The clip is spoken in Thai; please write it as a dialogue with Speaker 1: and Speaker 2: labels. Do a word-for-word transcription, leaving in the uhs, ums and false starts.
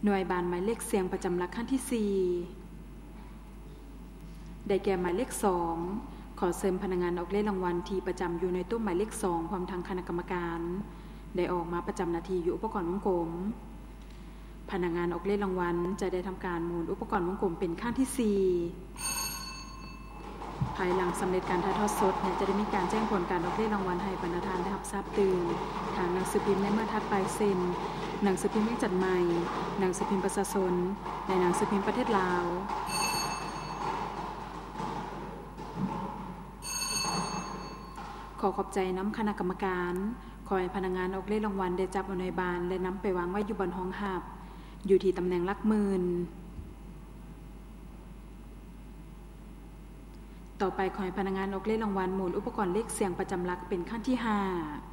Speaker 1: หน่วยบานหมายเลขเสียงประจำหลักขั้นที่สี่ได้แก่หมายเลขสองขอเสริมพนักงานออกเลขรางวัลที่ประจำอยู่ในตู้หมายเลขสองพร้อมทางคณะกรรมการได้ออกมาประจำหน้าที่อยู่อุปกรณ์วงกลมพนักงานออกเลขรางวัลจะได้ทำการหมุนอุปกรณ์วงกลมเป็นขั้นที่สี่ภายหลังสำเร็จการถ่ายทอดสดเนี่ยจะได้มีการแจ้งผลการออกเลขรางวัลให้บรรณาธิการได้รับทราบตื่นทางหนังสือพิมพ์ในเมื่อถัดไปเซ็นหนังสือพิมพ์เลขจัดใหม่หนังสือพิมพ์ประชาชนในหนังสือพิมพ์ประเทศลาวขอขอบใจน้ำคณะกรรมการขอให้พนักงานออกเลขรางวัลได้จับเอาในบานและนำไปวางไว้อยู่บนห้องหับอยู่ที่ตำแหน่งหลักหมื่นต่อไปขอให้พนักงานออกเลขรางวัลหมุนอุปกรณ์เลขเสียงประจำหลักเป็นขั้นที่ห้า